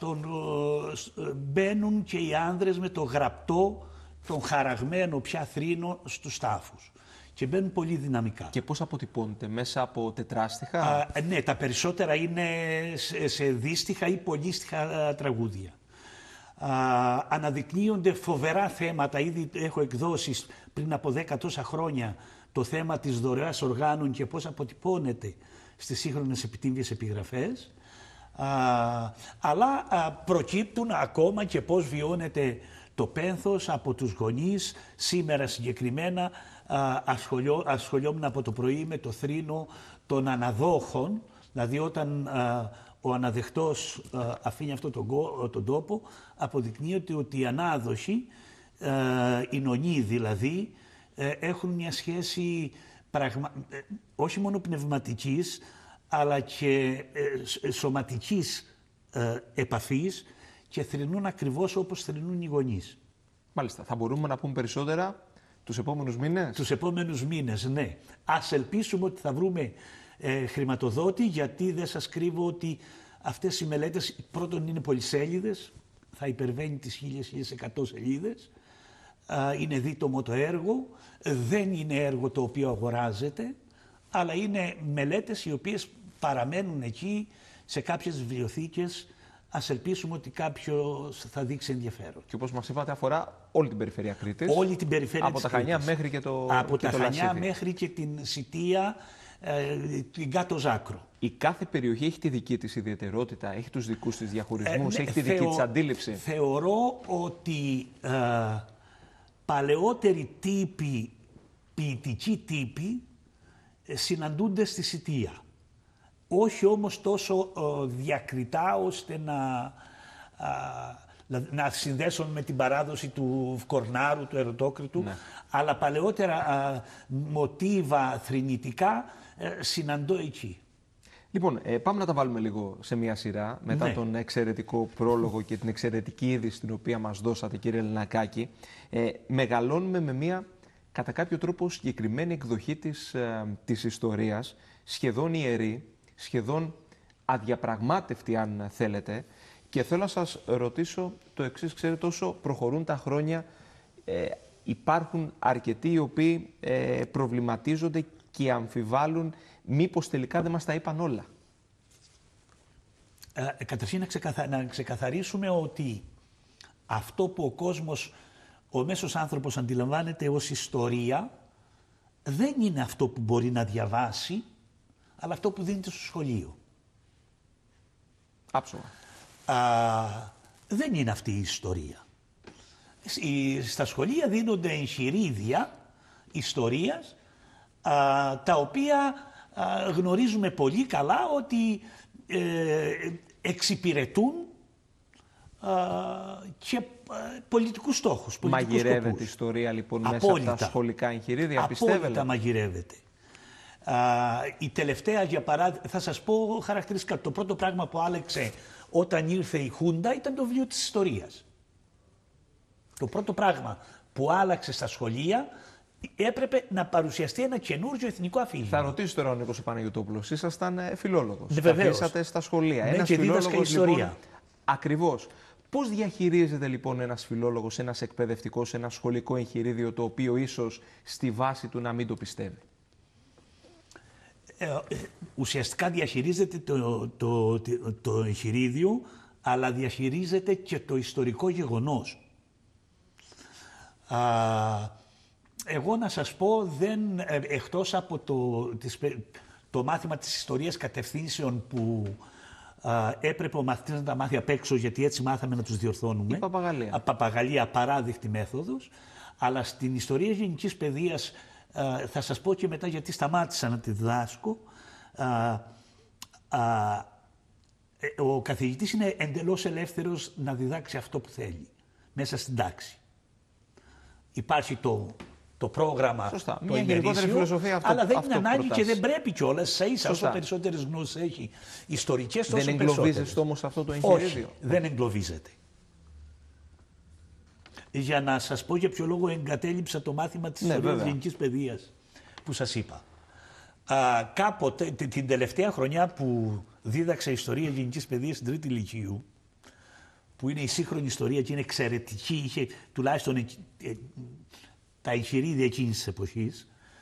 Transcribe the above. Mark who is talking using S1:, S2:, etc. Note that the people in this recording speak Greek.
S1: μπαίνουν και οι άνδρες με το γραπτό, τον χαραγμένο πια θρήνο στους τάφους. Και μπαίνουν πολύ δυναμικά.
S2: Και πώς αποτυπώνεται, μέσα από τετράστιχα?
S1: Ναι, τα περισσότερα είναι σε δύστιχα ή πολύστιχα τραγούδια. Αναδεικνύονται φοβερά θέματα. Ήδη έχω εκδώσεις πριν από 10 τόσα χρόνια το θέμα της δωρεάς οργάνων και πώς αποτυπώνεται στις σύγχρονες επιτύμβιες επιγραφές. Αλλά προκύπτουν ακόμα και πώς βιώνεται το πένθος από τους γονείς. Σήμερα συγκεκριμένα ασχολιόμουν από το πρωί με το θρήνο των αναδόχων, δηλαδή όταν ο αναδεχτός αφήνει αυτόν τον τόπο, αποδεικνύεται ότι οι ανάδοχοι, οι νονοί δηλαδή, έχουν μια σχέση όχι μόνο πνευματικής, αλλά και σωματικής επαφής και θρηνούν ακριβώς όπως θρηνούν οι γονείς.
S2: Μάλιστα. Θα μπορούμε να πούμε περισσότερα τους επόμενους μήνες?
S1: Τους επόμενους μήνες, ναι. Ας ελπίσουμε ότι θα βρούμε χρηματοδότη, γιατί δεν σας κρύβω ότι αυτές οι μελέτες πρώτον είναι πολυσέλιδες, θα υπερβαίνει τις 1000-1100 σελίδες, είναι δίτομο το έργο, δεν είναι έργο το οποίο αγοράζεται, αλλά είναι μελέτες οι οποίες παραμένουν εκεί σε κάποιες βιβλιοθήκες. Ας ελπίσουμε ότι κάποιος θα δείξει ενδιαφέρον.
S2: Και όπως μας είπατε, αφορά όλη την περιφέρεια Κρήτης.
S1: Όλη την περιφέρεια
S2: από
S1: της
S2: τα Χανιά
S1: Κρήτης.
S2: μέχρι και το
S1: Από
S2: και
S1: τα
S2: το
S1: Χανιά
S2: Λασίδι.
S1: μέχρι και την Σιτία, την Κάτω Ζάκρο.
S2: Η κάθε περιοχή έχει τη δική της ιδιαιτερότητα, έχει τους δικούς της διαχωρισμούς, έχει τη δική της αντίληψη.
S1: Θεωρώ ότι παλαιότεροι τύποι, ποιητικοί τύποι, συναντούνται στη Σιτία. Όχι όμως τόσο διακριτά ώστε να συνδέσουν με την παράδοση του Κορνάρου, του Ερωτόκριτου, ναι. Αλλά παλαιότερα μοτίβα θρηνητικά συναντώ εκεί.
S2: Λοιπόν, πάμε να τα βάλουμε λίγο σε μία σειρά, μετά
S1: ναι.
S2: τον εξαιρετικό πρόλογο και την εξαιρετική είδηση την οποία μας δώσατε, κύριε Λινακάκη. Μεγαλώνουμε με μία, κατά κάποιο τρόπο, συγκεκριμένη εκδοχή της ιστορίας, σχεδόν ιερή, σχεδόν αδιαπραγμάτευτη αν θέλετε, και θέλω να σας ρωτήσω το εξής. Ξέρετε, όσο προχωρούν τα χρόνια υπάρχουν αρκετοί οι οποίοι προβληματίζονται και αμφιβάλλουν μήπως τελικά δεν μας τα είπαν όλα.
S1: Καταρχήν να ξεκαθαρίσουμε ότι αυτό που ο κόσμος, ο μέσος άνθρωπος αντιλαμβάνεται ως ιστορία, δεν είναι αυτό που μπορεί να διαβάσει, αλλά αυτό που δίνεται στο σχολείο.
S2: Άψογα.
S1: Δεν είναι αυτή η ιστορία. Στα σχολεία δίνονται εγχειρίδια ιστορίας, τα οποία γνωρίζουμε πολύ καλά ότι εξυπηρετούν και πολιτικούς στόχους.
S2: Μαγειρεύεται η ιστορία λοιπόν μέσα από τα σχολικά εγχειρίδια, πιστεύετε?
S1: Απόλυτα μαγειρεύεται. Η τελευταία, για παράδειγμα, θα σας πω χαρακτηριστικά. Το πρώτο πράγμα που άλλαξε όταν ήρθε η Χούντα ήταν το βιβλίο της ιστορίας. Το πρώτο πράγμα που άλλαξε στα σχολεία, έπρεπε να παρουσιαστεί ένα καινούργιο εθνικό αφήγημα.
S2: Θα ρωτήσω τώρα ο Νίκος Παναγιωτόπουλος. Ήσασταν φιλόλογος.
S1: Βεβαίως.
S2: Στα σχολεία.
S1: Ναι,
S2: ένας
S1: και
S2: φιλόλογος
S1: ιστορία.
S2: Λοιπόν, ακριβώς. Πώς διαχειρίζεται λοιπόν ένας φιλόλογος, ένας εκπαιδευτικός, ένα σχολικό εγχειρίδιο το οποίο ίσως στη βάση του να μην το πιστεύει?
S1: Ουσιαστικά διαχειρίζεται το εγχειρίδιο, αλλά διαχειρίζεται και το ιστορικό γεγονός. Εγώ να σας πω, εκτός από το μάθημα της ιστορίας κατευθύνσεων που έπρεπε ο μαθητής να τα μάθει απ' έξω, γιατί έτσι μάθαμε να τους διορθώνουμε.
S2: Η παπαγαλία.
S1: Παπαγαλία, απαράδεκτη μέθοδος. Αλλά στην ιστορία γενικής παιδείας, θα σας πω και μετά γιατί σταμάτησα να τη διδάσκω, ο καθηγητής είναι εντελώς ελεύθερος να διδάξει αυτό που θέλει μέσα στην τάξη. Υπάρχει το πρόγραμμα,
S2: σωστά.
S1: το
S2: Μια γενικότερη φιλοσοφία,
S1: αλλά δεν είναι ανάγκη και δεν πρέπει κιόλας. Ίσα όσο περισσότερες γνώσεις έχει ιστορικές, τόσο περισσότερες.
S2: Δεν εγκλωβίζεστε όμως αυτό το εγχειρίδιο?
S1: Όχι, δεν εγκλωβίζεται. Για να σας πω για ποιο λόγο εγκατέλειψα το μάθημα της ιστορίας γενικής παιδείας που σας είπα. Κάποτε, την τελευταία χρονιά που δίδαξα ιστορία γενικής παιδείας στην Τρίτη Λυκείου, που είναι η σύγχρονη ιστορία και είναι εξαιρετική, είχε τουλάχιστον τα εγχειρίδια εκείνης της εποχής.